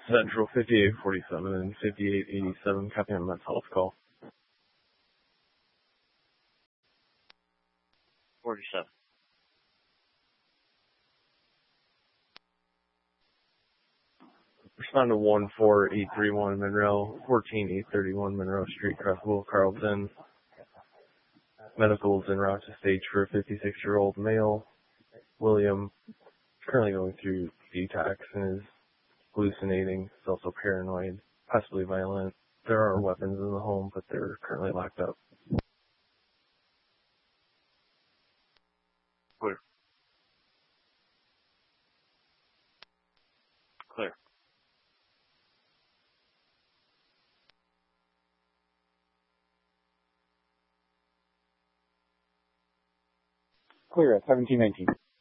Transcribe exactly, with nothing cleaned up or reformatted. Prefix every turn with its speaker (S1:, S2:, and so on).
S1: Central fifty-eight forty-seven and fifty-eight eighty-seven, copy on Met's health call.
S2: forty-seven.
S1: Respond to one four eight three one Monroe, fourteen eight thirty-one Monroe Street, Creswell, Carlton. Medicals in Rochester stage for a fifty-six-year-old male. William, currently going through detox and is hallucinating. He's also paranoid, possibly violent. There are weapons in the home, but they're currently locked up.
S2: Clear. Clear.
S3: Clear at seventeen nineteen.